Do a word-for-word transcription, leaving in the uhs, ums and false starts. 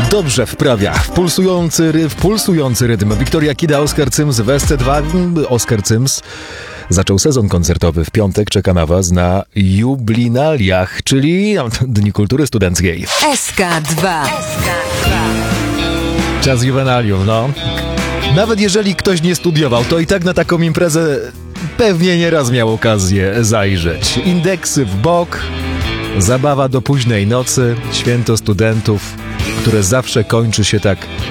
Dobrze wprawia. W pulsujący, ry- w pulsujący rytm. Wiktoria Kida, Oskar Cyms w S C dwa. Oskar Cyms zaczął sezon koncertowy. W piątek czeka na was na Jublinaliach, czyli Dni Kultury Studenckiej. S K dwa. Czas juwenalium, no. Nawet jeżeli ktoś nie studiował, to i tak na taką imprezę pewnie nieraz miał okazję zajrzeć. Indeksy w bok, zabawa do późnej nocy, święto studentów, które zawsze kończy się tak